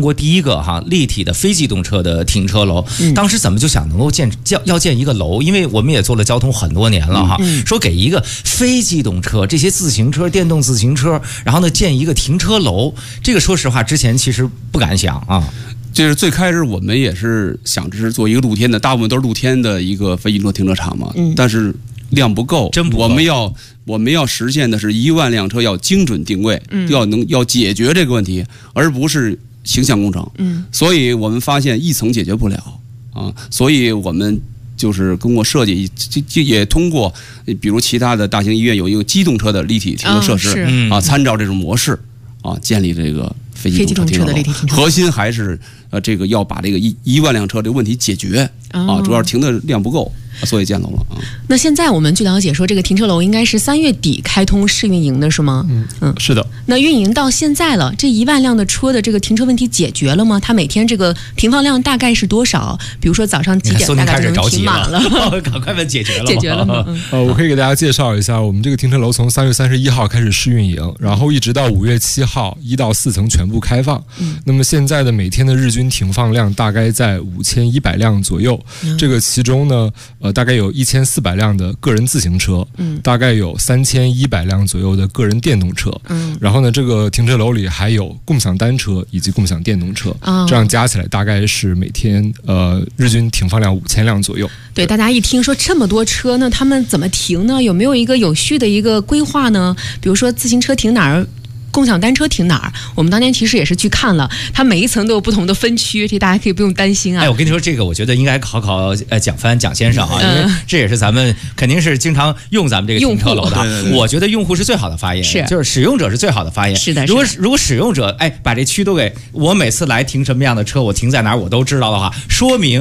国第一个立体的非机动车的停车楼。当时怎么就想能够建一个楼？因为我们也做了交通很多年了说给一个非机动车这些自行车、电动自行车，然后呢建一个停车楼，这个说实话之前其实不敢想啊。 就是最开始我们也是想着是做一个露天的，大部分都是露天的一个非机动车停车场嘛，但是量不够， 真不够。 我们要实现的是1万辆车要精准定位，要解决这个问题，而不是形象工程。所以我们发现一层解决不了啊，所以我们就是通过设计，也通过比如其他的大型医院有一个机动车的立体停车设施参照这种模式建立这个非机动车的立体停车。核心还是这个要把这个1万辆车这个问题解决主要是停的量不够。所以建楼了啊。 那现在我们据了解说，这个停车楼应该是3月底开通试运营的，是吗？ 是的。 那运营到现在了，这1万辆的车的这个停车问题解决了吗？它每天这个停放量大概是多少？比如说早上几点大概就能停满了？ 赶快问解决了吗？ 解决了吗？ 我可以给大家介绍一下，我们这个停车楼从3月31号开始试运营，然后一直到5月7号1到4层全部开放。那么现在的每天的日均停放量大概在5100辆左右。这个其中呢，大概有1400辆的个人自行车，大概有3100辆左右的个人电动车，然后呢，这个停车楼里还有共享单车以及共享电动车，这样加起来大概是每天日均停放量5000辆左右。 对，大家一听说这么多车，那他们怎么停呢？有没有一个有序的一个规划呢？比如说自行车停哪儿？共享单车停哪儿？我们当年其实也是去看了，它每一层都有不同的分区，这大家可以不用担心啊。 我跟你说，这个我觉得应该考蒋先生因为这也是咱们肯定是经常用咱们这个停车楼的。我觉得用户是最好的发言，就是使用者是最好的发言。 是的。 如果使用者把这区都给我，每次来停什么样的车，我停在哪儿我都知道的话，说明